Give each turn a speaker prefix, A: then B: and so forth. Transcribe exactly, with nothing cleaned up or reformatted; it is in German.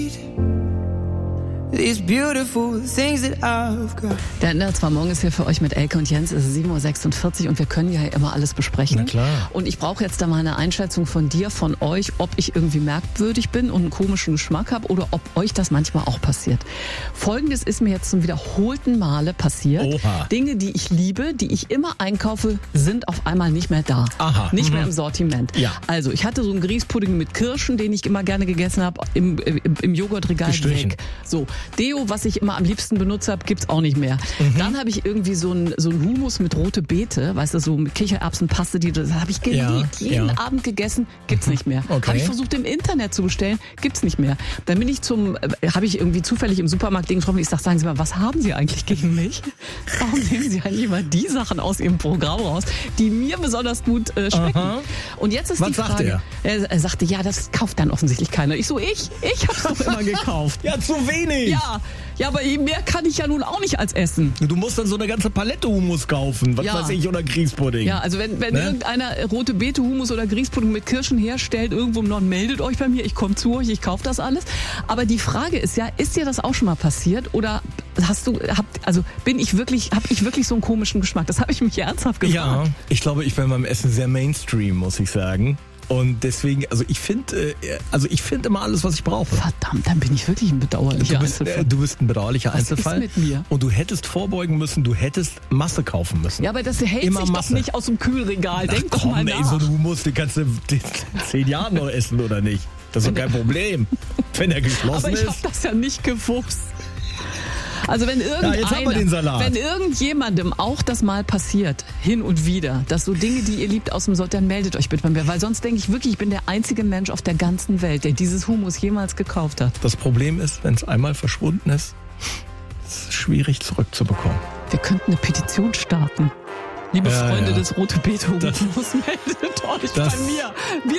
A: These beautiful things that I've got.
B: Der N D R zwei Morgen ist hier für euch mit Elke und Jens. Es ist sieben Uhr sechsundvierzig und wir können ja immer alles besprechen.
C: Na klar.
B: Und ich brauche jetzt da mal eine Einschätzung von dir, von euch, ob ich irgendwie merkwürdig bin und einen komischen Geschmack habe oder ob euch das manchmal auch passiert. Folgendes ist mir jetzt zum wiederholten Male passiert.
C: Oha.
B: Dinge, die ich liebe, die ich immer einkaufe, sind auf einmal nicht mehr da.
C: Aha.
B: Nicht
C: Mhm.
B: mehr im Sortiment.
C: Ja.
B: Also ich hatte so einen Grießpudding mit Kirschen, den ich immer gerne gegessen habe, im, im, im Joghurtregal
C: Gestrichen.
B: weg. So, Deo, was ich immer am liebsten benutzt habe, gibt's auch nicht mehr.
C: Mhm.
B: Dann habe ich irgendwie so ein so ein Hummus mit rote Beete, weißt du, so mit Kichererbsenpaste, die das habe ich geliebt,
C: Ja,
B: jeden
C: ja.
B: Abend gegessen, gibt's nicht mehr.
C: Okay.
B: Habe ich versucht im Internet zu bestellen, gibt's nicht mehr. Dann bin ich zum äh, habe ich irgendwie zufällig im Supermarkt den getroffen, ich sag, sagen Sie mal, was haben Sie eigentlich gegen mich? Warum nehmen Sie eigentlich immer die Sachen aus Ihrem Programm raus, die mir besonders gut äh, schmecken?
C: Aha.
B: Und jetzt ist
C: Was
B: die
C: sagt
B: Frage,
C: er?
B: er, er sagte, ja, das kauft dann offensichtlich keiner. Ich so, ich, ich hab's doch immer gekauft.
C: Ja, zu wenig.
B: Ja, ja, aber mehr kann ich ja nun auch nicht als essen.
C: Du musst dann so eine ganze Palette Hummus kaufen, was
B: Ja.
C: weiß ich, oder Grießpudding.
B: Ja, also wenn, wenn
C: Ne?
B: irgendeiner rote Beete, Hummus oder Grießpudding mit Kirschen herstellt, irgendwo im Norden, meldet euch bei mir, ich komme zu euch, ich kaufe das alles. Aber die Frage ist ja, ist dir das auch schon mal passiert oder hast du, habt, also bin ich wirklich, habe ich wirklich so einen komischen Geschmack? Das habe ich mich ernsthaft gefragt.
C: Ja, ich glaube, ich bin beim Essen sehr Mainstream, muss ich sagen. Und deswegen, also ich finde, äh, also ich finde immer alles, was ich brauche.
B: Verdammt, dann bin ich wirklich ein bedauerlicher
C: Du bist,
B: Einzelfall.
C: äh, du bist ein bedauerlicher
B: Was ist
C: Einzelfall.
B: mit mir?
C: Und du hättest vorbeugen müssen, du hättest Masse kaufen müssen.
B: Ja, aber das hält
C: Immer
B: sich doch
C: Masse.
B: nicht aus dem Kühlregal.
C: Ach,
B: Denk doch
C: komm,
B: mal
C: ey,
B: nach.
C: so ein Hummus, den kannst du in zehn Jahren noch essen, oder nicht? Das ist doch kein Problem, wenn er geschlossen
B: Aber ich habe
C: ist.
B: das ja nicht gewusst. Also wenn
C: jetzt haben wir
B: irgendeiner,
C: den Salat.
B: wenn irgendjemandem auch das mal passiert, hin und wieder, dass so Dinge, die ihr liebt, aus dem Sort, dann meldet euch bitte bei mir, weil sonst denke ich wirklich, ich bin der einzige Mensch auf der ganzen Welt, der dieses Hummus jemals gekauft hat.
C: Das Problem ist, wenn es einmal verschwunden ist, ist es schwierig zurückzubekommen.
B: Wir könnten eine Petition starten. Liebe
C: Ja,
B: Freunde
C: ja.
B: des Rote Beete Hummus, meldet euch
C: das-
B: bei mir. Wir